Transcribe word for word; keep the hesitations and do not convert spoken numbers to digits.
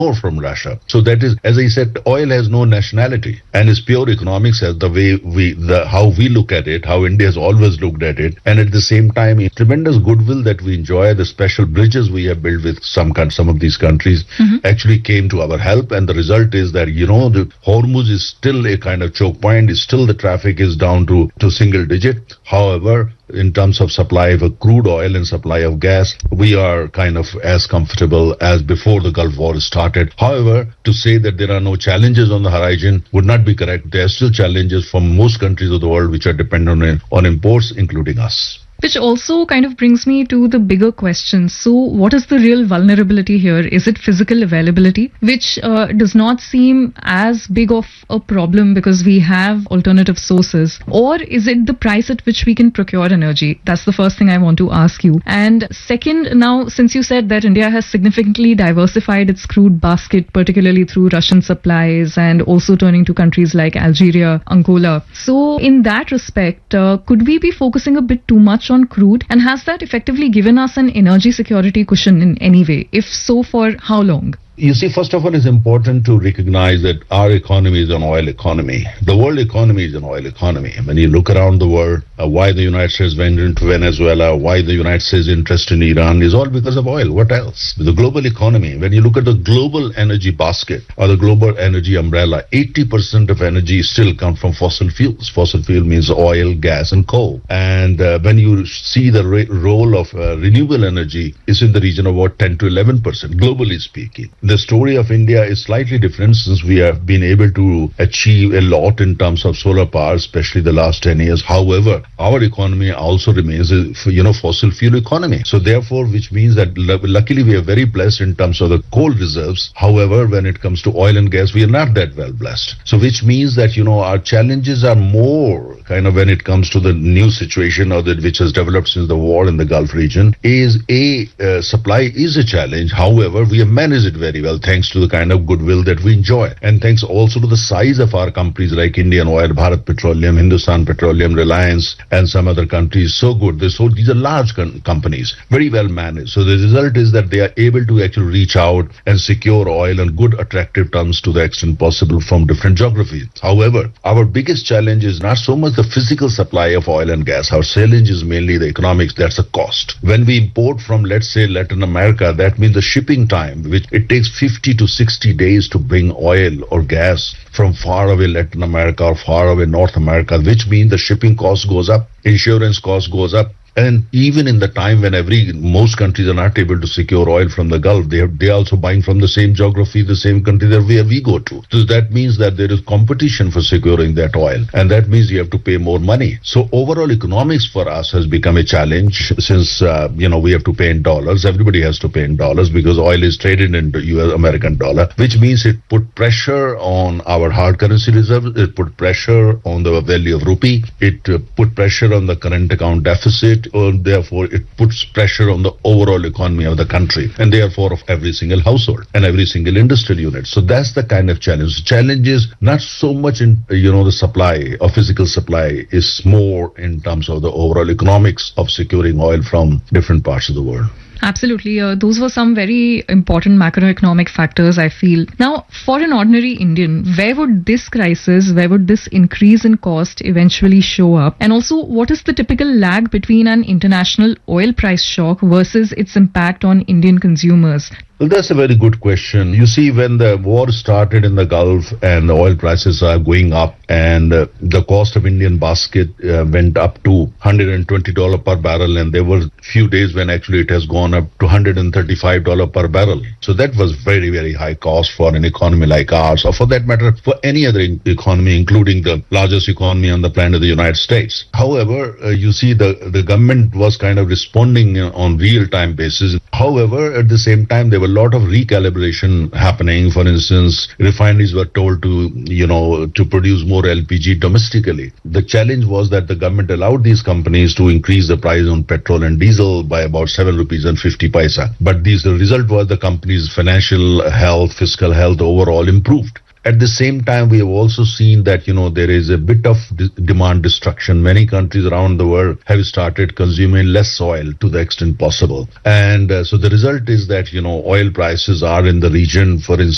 more from Russia. So that is, as I said, oil has no nationality and is pure economics as the way we, the how we look at it, how India has always looked at it. And at the same time, a tremendous goodwill that we enjoy, the special bridges we have built with some some of these countries mm-hmm. actually came to our help. And the result is that, you know, the Hormuz is still a kind of choke point, is still the traffic is down to, to single digit. However, in terms of supply of crude oil and supply of gas, we are kind of as comfortable as before the Gulf War started. However, to say that there are no challenges on the horizon would not be correct. There are still challenges from most countries of the world which are dependent on, on imports, including us. Which also kind of brings me to the bigger question. So what is the real vulnerability here? Is it physical availability, which uh, does not seem as big of a problem because we have alternative sources? Or is it the price at which we can procure energy? That's the first thing I want to ask you. And second, now, since you said that India has significantly diversified its crude basket, particularly through Russian supplies and also turning to countries like Algeria, Angola. So in that respect, uh, could we be focusing a bit too much on crude, and has that effectively given us an energy security cushion in any way? If so, for how long? You see, first of all, it's important to recognize that our economy is an oil economy. The world economy is an oil economy. When you look around the world, uh, why the United States went into Venezuela, why the United States interest in Iran is all because of oil. What else? The global economy, when you look at the global energy basket or the global energy umbrella, eighty percent of energy still comes from fossil fuels. Fossil fuel means oil, gas, and coal. And uh, when you see the ra- role of uh, renewable energy is in the region of about ten to eleven percent, globally speaking. The story of India is slightly different since we have been able to achieve a lot in terms of solar power, especially the last ten years. However, our economy also remains a you know fossil fuel economy. So therefore, which means that l- luckily we are very blessed in terms of the coal reserves. However, when it comes to oil and gas, we are not that well blessed. So which means that you know our challenges are more kind of when it comes to the new situation or that which has developed since the war in the Gulf region is a uh, supply is a challenge. However, we have managed it very well thanks to the kind of goodwill that we enjoy, and thanks also to the size of our companies like Indian Oil, Bharat Petroleum, Hindustan Petroleum, Reliance, and some other countries. So good. This whole, these are large con- companies, very well managed. So the result is that they are able to actually reach out and secure oil on good, attractive terms to the extent possible from different geographies. However, our biggest challenge is not so much the physical supply of oil and gas. Our challenge is mainly the economics. That's the cost. When we import from, let's say, Latin America, that means the shipping time, which it takes fifty to sixty days to bring oil or gas from far away Latin America or far away North America, which means the shipping cost goes up, insurance cost goes up. And even in the time when every most countries are not able to secure oil from the Gulf, they are they are also buying from the same geography, the same country that where we go to. So that means that there is competition for securing that oil, and that means you have to pay more money. So overall economics for us has become a challenge since uh, you know we have to pay in dollars. Everybody has to pay in dollars because oil is traded in the U S American dollar, which means it put pressure on our hard currency reserves. It put pressure on the value of rupee. It uh, put pressure on the current account deficit. Or therefore, it puts pressure on the overall economy of the country and therefore of every single household and every single industrial unit. So that's the kind of challenge. The challenge is not so much in, you know, the supply or physical supply, is more in terms of the overall economics of securing oil from different parts of the world. Absolutely. Uh, those were some very important macroeconomic factors, I feel. Now, for an ordinary Indian, where would this crisis, where would this increase in cost eventually show up? And also, what is the typical lag between an international oil price shock versus its impact on Indian consumers? Well, that's a very good question. You see, when the war started in the Gulf and the oil prices are going up and uh, the cost of Indian basket uh, went up to one hundred twenty dollars per barrel, and there were few days when actually it has gone up to one hundred thirty-five dollars per barrel. So that was very, very high cost for an economy like ours, or for that matter, for any other in- economy, including the largest economy on the planet, the United States. However, uh, you see, the, the government was kind of responding uh, on real-time basis. However, at the same time, there were a lot of recalibration happening. For instance, refineries were told to, you know, to produce more L P G domestically. The challenge was that the government allowed these companies to increase the price on petrol and diesel by about seven rupees and fifty paisa. But these, the result was the company's financial health, fiscal health overall improved. At the same time, we have also seen that, you know, there is a bit of de- demand destruction. Many countries around the world have started consuming less oil to the extent possible. And uh, so the result is that, you know, oil prices are in the region, for instance,